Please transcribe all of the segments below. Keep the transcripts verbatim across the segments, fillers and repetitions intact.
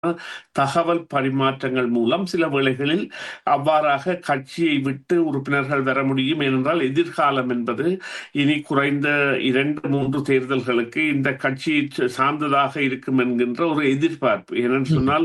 தகவல் பரிமாற்றங்கள் மூலம் சில வேளைகளில் அவ்வாறாக கட்சியை விட்டு உறுப்பினர்கள் வர முடியும். ஏனென்றால் எதிர்காலம் என்பது இனி குறைந்த இரண்டு மூன்று தேர்தல்களுக்கு இந்த கட்சி சார்ந்ததாக இருக்கும் என்கின்ற ஒரு எதிர்பார்ப்பு. ஏனென்று சொன்னால்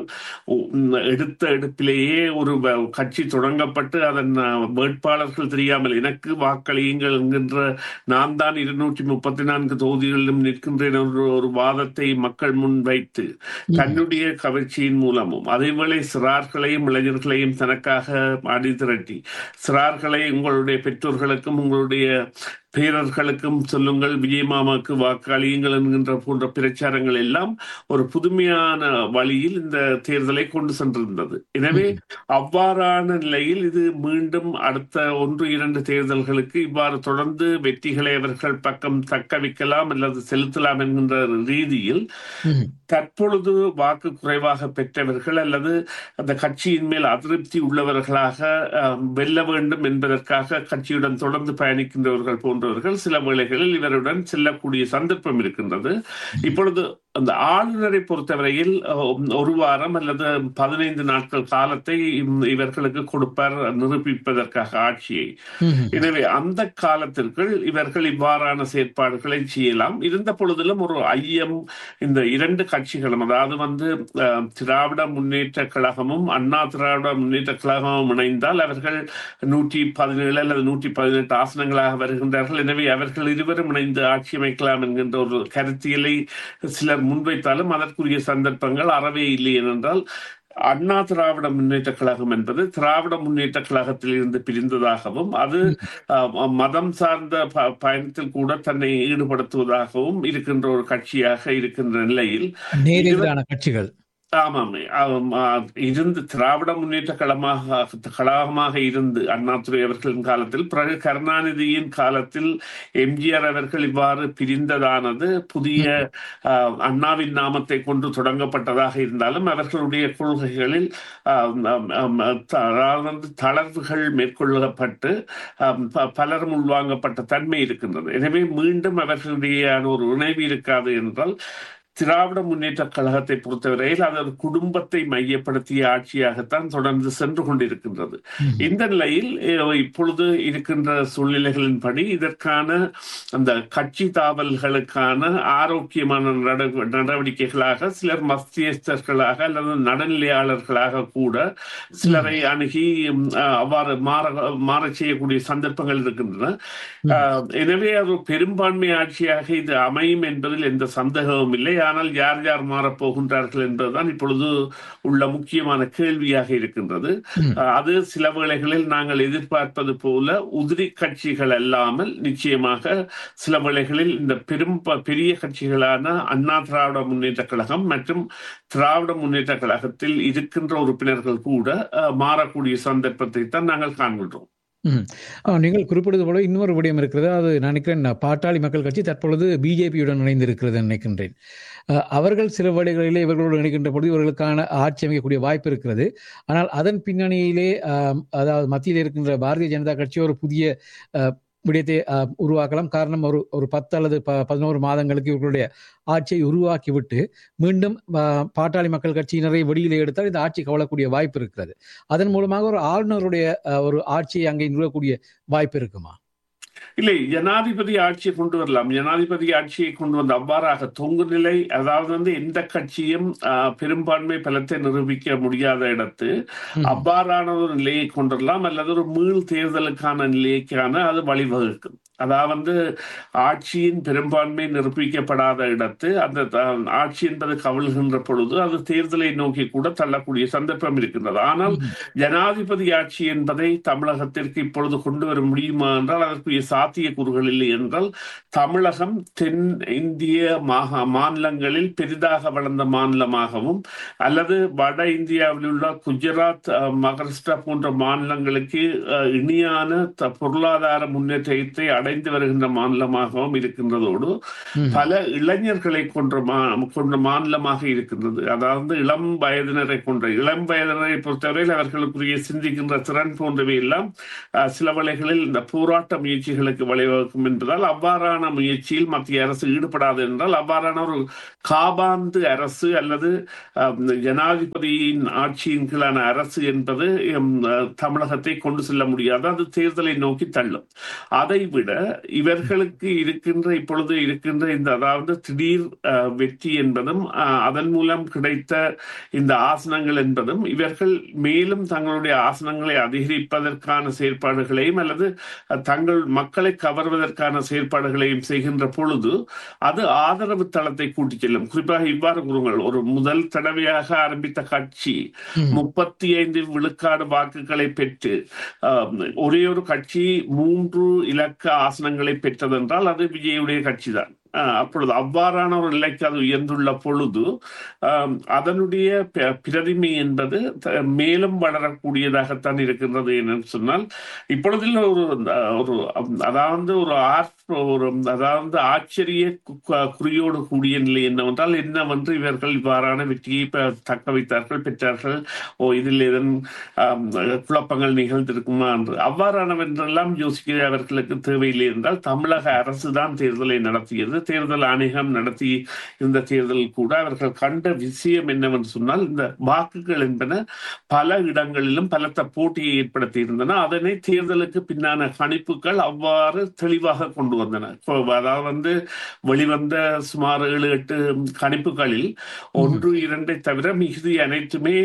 எடுத்த எடுப்பிலேயே ஒரு கட்சி தொடங்கப்பட்டு அதன் வேட்பாளர்கள் தெரியாமல் எனக்கு வாக்களியுங்கள் என்கின்ற நான் தான் இருநூற்றி முப்பத்தி நான்கு தொகுதிகளிலும் நிற்கின்றேன் என்ற ஒரு வாதத்தை மக்கள் முன் வைத்து தன்னுடைய கவர்ச்சியின் மூலமும் அதேவேளை சிறார்களையும் இளைஞர்களையும் தனக்காக அடி திரட்டி சிறார்களை உங்களுடைய பெற்றோர்களுக்கும் உங்களுடைய பேரர்களுக்கும் சொல்லுங்கள், விஜயமாமாக்கு வாக்களியுங்கள் என்கின்ற போன்ற பிரச்சாரங்கள் எல்லாம் ஒரு புதுமையான வழியில் இந்த தேர்தலை கொண்டு சென்றிருந்தது. எனவே அவ்வாறான நிலையில் இது மீண்டும் அடுத்த ஒன்று இரண்டு தேர்தல்களுக்கு இவ்வாறு தொடர்ந்து வெற்றிகளை அவர்கள் பக்கம் தக்க வைக்கலாம் அல்லது செலுத்தலாம் என்கின்ற ரீதியில் தற்பொழுது வாக்கு குறைவாக பெற்றவர்கள் அல்லது அந்த கட்சியின் மேல் அதிருப்தி உள்ளவர்களாக வெல்ல வேண்டும் என்பதற்காக கட்சியுடன் தொடர்ந்து பயணிக்கின்றவர்கள் போன்றவர்கள் சில வேளைகளில் இவருடன் செல்லக்கூடிய சந்தர்ப்பம் இருக்கின்றது. இப்பொழுது அந்த ஆளுநரை பொறுத்தவரையில் ஒரு வாரம் அல்லது பதினைந்து நாட்கள் காலத்தை இவர்களுக்கு கொடுப்பார் நிரூபிப்பதற்காக ஆட்சியை. எனவே அந்த காலத்திற்குள் இவர்கள் இவ்வாறான செயற்பாடுகளை செய்யலாம். இருந்த பொழுதிலும் ஒரு ஐயம் இந்த இரண்டு கட்சிகளும், அதாவது வந்து திராவிட முன்னேற்ற கழகமும் அண்ணா திராவிட முன்னேற்ற கழகமும் இணைந்தால் அவர்கள் நூற்றி பதினேழு அல்லது நூற்றி பதினெட்டு ஆசனங்களாக வருகின்றார்கள். எனவே அவர்கள் இருவரும் இணைந்து ஆட்சி அமைக்கலாம் என்கின்ற ஒரு கருத்தியலை சிலர் முன்வைத்தாலும் அதற்குரிய சந்தர்ப்பங்கள் அறவே இல்லை. ஏனென்றால் அண்ணா திராவிட முன்னேற்ற கழகம் என்பது திராவிட முன்னேற்ற கழகத்தில் இருந்து பிரிந்ததாகவும் அது மதம் சார்ந்த பயணத்தில் கூட தன்னை ஈடுபடுத்துவதாகவும் இருக்கின்ற ஒரு கட்சியாக இருக்கின்ற நிலையில் கட்சிகள் ஆமாமே இருந்து திராவிட முன்னேற்ற கழகமாக கழகமாக இருந்து அண்ணாதுரை அவர்களின் காலத்தில் பிறகு கருணாநிதியின் காலத்தில் எம்ஜிஆர் அவர்கள் இவ்வாறு பிரிந்ததானது புதிய அண்ணாவின் நாமத்தை கொண்டு தொடங்கப்பட்டதாக இருந்தாலும் அவர்களுடைய கொள்கைகளில் தளர்வுகள் மேற்கொள்ளப்பட்டு பலரும் உள்வாங்கப்பட்ட தன்மை இருக்கின்றது. எனவே மீண்டும் அவர்களுடைய ஒரு இணைவு இருக்காது என்றால் திராவிட முன்னேற்ற கழகத்தை பொறுத்தவரையில் அது குடும்பத்தை மையப்படுத்திய ஆட்சியாகத்தான் தொடர்ந்து சென்று கொண்டிருக்கின்றது. இந்த நிலையில் இப்பொழுது இருக்கின்ற சூழ்நிலைகளின்படி இதற்கான அந்த கட்சி தாவல்களுக்கான ஆரோக்கியமான நடவடிக்கைகளாக சிலர் மத்தியஸ்தர்களாக அல்லது நடுநிலையாளர்களாக கூட சிலரை அணுகி அவ்வாறு மாற மாற செய்யக்கூடிய சந்தர்ப்பங்கள் இருக்கின்றன. எனவே அது பெரும்பான்மை ஆட்சியாக இது அமையும் என்பதில் எந்த சந்தேகமும் இல்லை. ஆனால் யார் யார் மாறப்போகின்றார்கள் என்பதுதான் இப்பொழுது உள்ள முக்கியமான கேள்வியாக இருக்கின்றது. அது சில வேளைகளில் நாங்கள் எதிர்பார்ப்பது போல உதிரி கட்சிகள் அல்லாமல் நிச்சயமாக சில வேளைகளில் இந்த பெரும் பெரிய கட்சிகளான அண்ணா திராவிட முன்னேற்ற கழகம் மற்றும் திராவிட முன்னேற்ற கழகத்தில் இருக்கின்ற உறுப்பினர்கள் கூட மாறக்கூடிய சந்தர்ப்பத்தை தான் நாங்கள் காண்கின்றோம். நீங்கள் குறிப்பிடுவது போல இன்னொரு விடயம் இருக்கிறது. அது நினைக்கிறேன் பாட்டாளி மக்கள் கட்சி தற்பொழுது பிஜேபியுடன் இணைந்து இருக்கிறது நினைக்கின்றேன். அவர்கள் சில வேளைகளிலே இவர்களோடு இணைக்கின்ற பொழுது இவர்களுக்கான ஆட்சி அமைக்கக்கூடிய வாய்ப்பு இருக்கிறது. ஆனால் அதன் பின்னணியிலே அதாவது மத்தியில் இருக்கின்ற பாரதிய ஜனதா கட்சி ஒரு புதிய விடயத்தை உருவாக்கலாம். காரணம் ஒரு ஒரு பத்து அல்லது ப பதினோரு மாதங்களுக்கு இவர்களுடைய ஆட்சியை உருவாக்கிவிட்டு மீண்டும் பாட்டாளி மக்கள் கட்சியினரை வெளியிலே எடுத்தால் இந்த ஆட்சி கவலக்கூடிய வாய்ப்பு இருக்கிறது. அதன் மூலமாக ஒரு ஆளுநருடைய ஒரு ஆட்சியை அங்கே நிறுவக்கூடிய வாய்ப்பு இருக்குமா? இல்லை, ஜனாதிபதி ஆட்சியை கொண்டு வரலாம். ஜனாதிபதி ஆட்சியை கொண்டு வந்து அவ்வாறாக தொங்கு நிலை, அதாவது வந்து எந்த கட்சியும் பெரும்பான்மை பலத்தை நிரூபிக்க முடியாத இடத்து அவ்வாறான ஒரு நிலையை கொண்டுவரலாம் அல்லது ஒரு மீள் தேர்தலுக்கான நிலைக்கான அது வழிவகுக்கும். அதாவது ஆட்சியின் பெரும்பான்மை நிரூபிக்கப்படாத இடத்து அந்த ஆட்சி என்பது கவிழ்கின்ற பொழுது அது தேர்தலை நோக்கி கூட தள்ளக்கூடிய சந்தர்ப்பம் இருக்கின்றது. ஆனால் ஜனாதிபதி ஆட்சி என்பதை தமிழகத்திற்கு இப்பொழுது கொண்டு வர முடியுமா என்றால் அதற்குரிய சாத்திய கூறுகள் இல்லை. என்றால் தமிழகம் தென் இந்திய மாநிலங்களில் பெரிதாக வளர்ந்த மாநிலமாகவும் அல்லது வட இந்தியாவில் உள்ள குஜராத், மகாராஷ்டிரா போன்ற மாநிலங்களுக்கு இணையான பொருளாதார முன்னேற்றத்தை அடைந்து வருகின்ற மாநிலமாகவும் இருக்கின்றதோடு பல இளைஞர்களை கொன்ற கொண்ட மாநிலமாக இருக்கின்றது. அதாவது இளம் வயதினரை கொன்ற இளம் வயதினரை பொறுத்தவரையில் அவர்களுக்குரிய சிந்திக்கின்ற திறன் போன்றவை எல்லாம் சில வேளைகளில் இந்த போராட்ட முயற்சிகளுக்கு வழிவகுக்கும் என்பதால் அவ்வாறான முயற்சியில் மத்திய அரசு ஈடுபடாது என்றால் அவ்வாறான ஒரு காபாந்து அரசு அல்லது ஜனாதிபதியின் ஆட்சியின் கீழான அரசு என்பது தமிழகத்தை கொண்டு செல்ல முடியாது. அது தேர்தலை நோக்கி தள்ளும். அதை விட இவர்களுக்கு இருக்கின்ற இப்பொழுது இருக்கின்ற இந்த அதாவது திடீர் வெற்றி என்பதும் அதன் மூலம் கிடைத்த இந்த ஆசனங்கள் என்பதும் இவர்கள் மேலும் தங்களுடைய ஆசனங்களை அதிகரிப்பதற்கான செயற்பாடுகளையும் அல்லது தங்கள் மக்களை கவர்வதற்கான செயற்பாடுகளையும் செய்கின்ற பொழுது அது ஆதரவு தளத்தை கூட்டிச் செல்லும். குறிப்பாக இவ்வாறு கூறுங்கள், ஒரு முதல் தடவையாக ஆரம்பித்த கட்சி முப்பத்தி ஐந்து விழுக்காடு வாக்குகளை பெற்று ஒரே ஒரு கட்சி மூன்று இலக்க ஆசனங்களை பெற்றதென்றால் அது விஜயுடைய கட்சி தான். அப்பொழுது அவ்வாறான ஒரு நிலைக்கு அது உயர்ந்துள்ள பொழுது அதனுடைய பிரதிமை என்பது மேலும் வளரக்கூடியதாகத்தான் இருக்கின்றது என்று சொன்னால் இப்பொழுதில் ஒரு ஒரு அதாவது ஒரு ஒரு அதாவது ஆச்சரிய குறியோடு கூடிய நிலை என்னவென்றால் என்னவென்று இவர்கள் இவ்வாறான வெற்றியை தக்க வைத்தார்கள் பெற்றார்கள். ஓ இதில் எதன் குழப்பங்கள் நிகழ்ந்திருக்குமா என்று அவ்வாறானவென்றெல்லாம் யோசிக்க அவர்களுக்கு தேவையில்லை என்றால் தமிழக அரசு தான் தேர்தலை நடத்தியது. தேர்தல் ஆணையம் நடத்தி இருந்த தேர்தல் கூட அவர்கள் கண்ட விஷயம் என்னவென்று சொன்னால் இந்த வாக்குகள் என்பன பல இடங்களிலும் பலத்த போட்டியை ஏற்படுத்தி இருந்தன. அதனை தேர்தலுக்கு பின்னான கணிப்புகள் அவ்வாறு தெளிவாக கொண்டு வந்தன. அதாவது வந்து வெளிவந்த சுமார் ஏழு எட்டு கணிப்புகளில் ஒன்று இரண்டை தவிர மிகுதி அனைத்துமே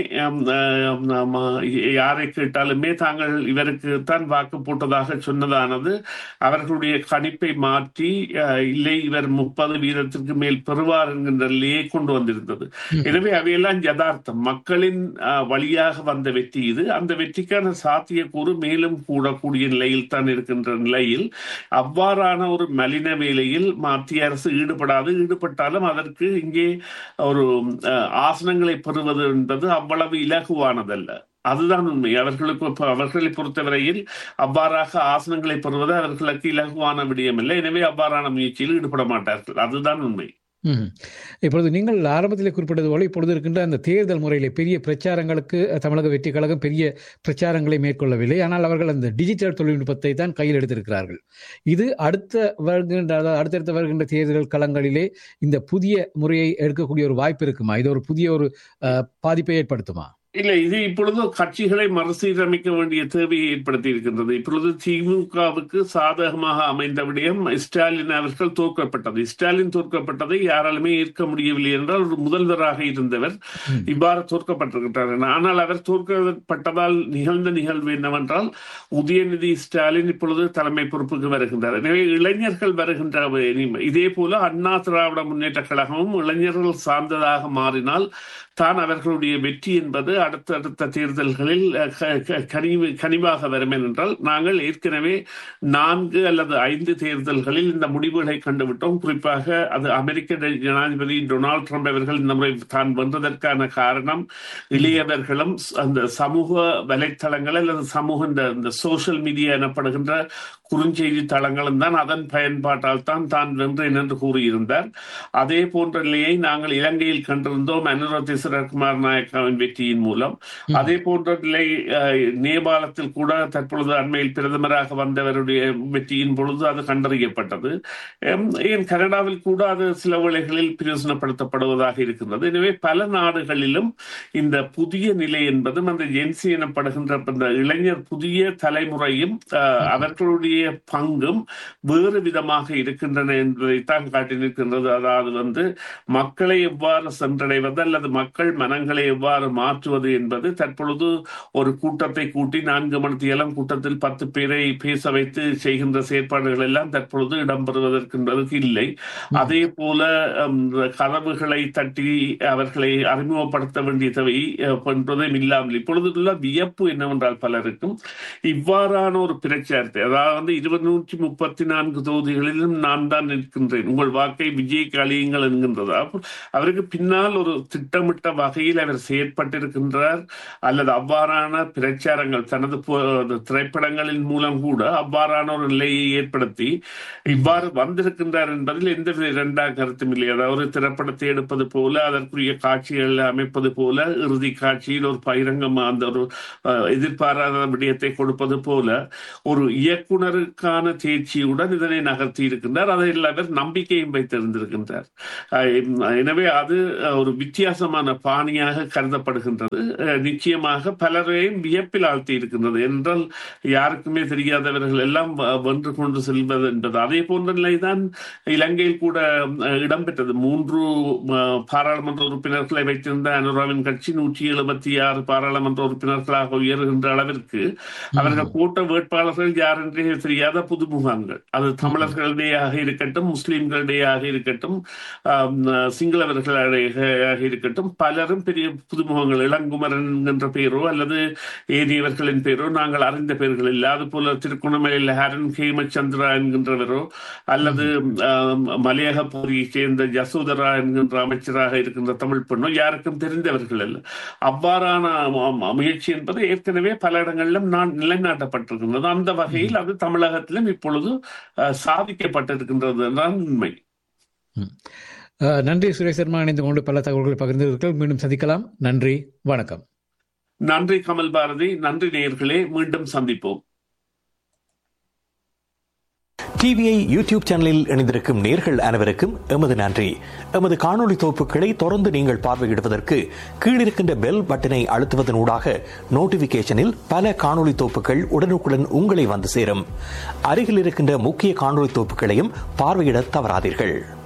யாரை கேட்டாலுமே தாங்கள் இவருக்கு தான் வாக்கு போட்டதாக சொன்னதானது அவர்களுடைய கணிப்பை மாற்றி இல்லை இவர் முப்பது வீதத்திற்கு மேல் பெறுவார் என்கின்ற நிலையை கொண்டு வந்திருந்தது. எனவே அவையெல்லாம் யதார்த்தம், மக்களின் வழியாக வந்த வெற்றி இது. அந்த வெற்றிக்கான சாத்தியக்கூறு மேலும் கூடக்கூடிய நிலையில் தான் இருக்கின்ற நிலையில் அவ்வாறான ஒரு மலின வேலையில் மத்திய அரசு ஈடுபடாது. ஈடுபட்டாலும் அதற்கு இங்கே ஒரு ஆசனங்களை பெறுவது என்பது அவ்வளவு இலகுவானதல்ல. அதுதான் உண்மை. அவர்களுக்கு அவர்களை பொறுத்தவரையில் அவ்வாறாக ஆசனங்களை பெறுவது அவர்களுக்கு இலகுவான விடயமில்லை. எனவே அவ்வாறான முயற்சியில் ஈடுபட மாட்டார்கள். அதுதான் உண்மை. இப்பொழுது நீங்கள் ஆரம்பத்தில் குறிப்பிட்டது போல இப்பொழுது இருக்கின்ற அந்த தேர்தல் முறையிலே பெரிய பிரச்சாரங்களுக்கு தமிழக வெற்றி கழகம் பெரிய பிரச்சாரங்களை மேற்கொள்ளவில்லை. ஆனால் அவர்கள் அந்த டிஜிட்டல் தொழில்நுட்பத்தை தான் கையில் எடுத்திருக்கிறார்கள். இது அடுத்த வருகின்ற அடுத்தடுத்த வருகின்ற தேர்தல் களங்களிலே இந்த புதிய முறையை எடுக்கக்கூடிய ஒரு வாய்ப்பு இருக்குமா? இது ஒரு புதிய ஒரு பாதிப்பை ஏற்படுத்துமா? இல்லை, இது இப்பொழுது கட்சிகளை மறுசீரமைக்க வேண்டிய தேவையை ஏற்படுத்தி இருக்கின்றது. இப்பொழுது திமுகவுக்கு சாதகமாக அமைந்த விடயம் ஸ்டாலின் அவர்கள் தோற்கப்பட்டது. ஸ்டாலின் தோற்கப்பட்டதை யாராலுமே ஏற்க முடியவில்லை என்றால் ஒரு முதல்வராக இருந்தவர் இவ்வாறு தோற்கப்பட்டிருக்கிறார். ஆனால் அவர் தோற்கப்பட்டதால் நிகழ்ந்த நிகழ்வு என்னவென்றால் உதயநிதி ஸ்டாலின் இப்பொழுது தலைமை பொறுப்புக்கு வருகின்றார். எனவே இளைஞர்கள் வருகின்ற இதே போல அண்ணா திராவிட முன்னேற்ற கழகமும் இளைஞர்கள் சார்ந்ததாக மாறினால் தான் அவர்களுடைய வெற்றி என்பது அடுத்தடுத்த தேர்தல்களில் கனிவு கனிவாக வரும் என்றால் நாங்கள் ஏற்கனவே நான்கு அல்லது ஐந்து தேர்தல்களில் இந்த முடிவுகளை கண்டுவிட்டோம். குறிப்பாக அது அமெரிக்க ஜனாதிபதி டொனால்டு ட்ரம்ப் அவர்கள் இந்த முறை தான் வென்றதற்கான காரணம் இளையவர்களும் அந்த சமூக வலைத்தளங்கள் அல்லது சமூக இந்த சோசியல் மீடியா எனப்படுகின்ற குறுஞ்செய்தி தளங்களும் தான் அதன் பயன்பாட்டால் தான் தான் வென்றேன் என்று கூறியிருந்தார். அதே போன்ற நிலையை நாங்கள் இலங்கையில் கண்டிருந்தோம் அனுர சரத்குமார் நாயக்காவின் வெற்றியின் மூலம். அதே போன்ற நிலை நேபாளத்தில் கூட தற்பொழுது அண்மையில் பிரதமராக வந்தவருடைய வெற்றியின் பொழுது அது கண்டறியப்பட்டது. ஏன் கனடாவில் கூட அது சில வேளைகளில் பிரயோசனப்படுத்தப்படுவதாக இருக்கின்றது. எனவே பல நாடுகளிலும் இந்த புதிய நிலை என்பதும் அந்த ஜென்சி எனப்படுகின்ற இளைஞர் புதிய தலைமுறையும் அவர்களுடைய பங்கும் வேறு விதமாக இருக்கின்றன என்பதைத்தான் காட்டி நிற்கின்றது. அதாவது வந்து மக்களை எவ்வாறு சென்றடைவது அல்லது மக்கள் மனங்களை எவ்வாறு மாற்றுவது என்பது தற்பொழுது ஒரு கூட்டத்தை கூட்டி நான்கு மணித்தியாலம் கூட்டத்தில் பத்து பேரை பேச வைத்து செய்கின்ற செயற்பாடுகள் எல்லாம் தற்பொழுது இடம்பெறுவதற்கு இல்லை. அதே போல கதவுகளை தட்டி அவர்களை அறிமுகப்படுத்த வேண்டிய தேவை என்பதும் இல்லாமல் இப்பொழுதுள்ள வியப்பு என்னவென்றால் பலருக்கும் இவ்வாறான ஒரு பிரச்சாரத்தை அதாவது இருநூற்றி முப்பத்தி நான்கு தொகுதிகளிலும் நான் தான் நிற்கின்றேன், உங்கள் வாக்கை விஜய்க்கு அளியுங்கள் என்கின்றதா அவருக்கு பின்னால் ஒரு திட்டமிட்ட தனிப்பட்ட வகையில் அவர் செயற்பட்டிருக்கின்றார் அல்லது அவ்வாறான பிரச்சாரங்கள் தனது திரைப்படங்களின் மூலம் கூட அவ்வாறான ஒரு நிலையை ஏற்படுத்தி இவ்வாறு வந்திருக்கின்றார் என்பதில் எந்த இரண்டாம் கருத்தும் இல்லை. அதாவது திரைப்படத்தை எடுப்பது போல அதற்குரிய காட்சிகள் அமைப்பது போல இறுதி காட்சியில் ஒரு பகிரங்கமா அந்த ஒரு எதிர்பாராத விடயத்தை கொடுப்பது போல ஒரு இயக்குனருக்கான தேர்ச்சியுடன் இதனை நகர்த்தி இருக்கின்றார். அதில் அவர் நம்பிக்கையும் வைத்திருந்திருக்கின்றார். எனவே அது ஒரு வித்தியாசமான பாணியாக கருதப்படுகின்றது. நிச்சயமாக பலரையும் வியப்பில் ஆழ்த்தி இருக்கின்றது. என்றால் யாருக்குமே தெரியாதவர்கள் எல்லாம் வென்று கொண்டு செல்வது என்பது அதே போன்ற நிலைதான் இலங்கையில் கூட இடம்பெற்றது. மூன்று பாராளுமன்ற உறுப்பினர்களை வைத்திருந்த அனுராவின் கட்சி நூற்றி எழுபத்தி ஆறு பாராளுமன்ற உறுப்பினர்களாக உயர்கின்ற அளவிற்கு அவர்கள் போட்ட வேட்பாளர்கள் யார் என்றே தெரியாத புதுமுகங்கள். அது தமிழர்களிடையாக இருக்கட்டும், முஸ்லிம்களிடையாக இருக்கட்டும், சிங்களவர்களிடையாக இருக்கட்டும், பலரும் பெரிய புதுமுகங்கள். இளங்குமரன் என்ற பெயரோ அல்லது ஏனையவர்களின் பெயரோ நாங்கள் அறிந்த பெயர்கள் இல்லை. அது போல திருகோணமலையில் ஹரன் ஹேமச்சந்திரா என்கின்றவரோ அல்லது மலையக போரியை சேர்ந்த யசோதரா என்கின்ற அமைச்சராக இருக்கின்ற தமிழ் பெண்ணோ யாருக்கும் தெரிந்தவர்கள் அல்ல. அவ்வாறான முயற்சி என்பது ஏற்கனவே பல இடங்களிலும் நான் நிலைநாட்டப்பட்டிருக்கின்றது. அந்த வகையில் அது தமிழகத்திலும் இப்பொழுது சாதிக்கப்பட்டிருக்கின்றது என்றால் உண்மை. நன்றி சுரேஷ் சர்மா, இணைந்து கொண்டு பல தகவல்களை பகிர்ந்தீர்கள். மீண்டும் சந்திக்கலாம். நன்றி, வணக்கம். நன்றி கமல் பாரதி. நன்றி நேயர்களே, மீண்டும் சந்திப்போம். டிவிஐ யூடியூப் சேனலில் இணைந்திருக்கும் நேர்கள் அனைவருக்கும் எமது நன்றி. எமது காணொலி தொகுப்புகளை தொடர்ந்து நீங்கள் பார்வையிடுவதற்கு கீழிருக்கின்ற பெல் பட்டனை அழுத்துவதனூடாக நோட்டிபிகேஷனில் பல காணொலி தொகுப்புகள் உடனுக்குடன் உங்களை வந்து சேரும். அருகில் இருக்கின்ற முக்கிய காணொலி தொகுப்புகளையும் பார்வையிட தவறாதீர்கள்.